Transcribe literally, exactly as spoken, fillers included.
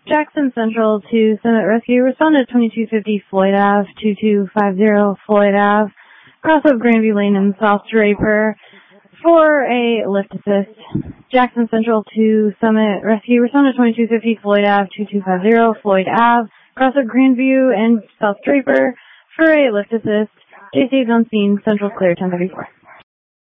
Jackson Central to Summit Rescue. Respond to twenty-two fifty Floyd Ave, two two five zero Floyd Ave. Cross up Grandview Lane in South Draper for a lift assist. Jackson Central to Summit Rescue. Respond to twenty-two fifty Floyd Ave, two two five zero Floyd Ave. Cross up Grandview and South Draper for a lift assist. J C is on scene. Central clear, ten thirty-four.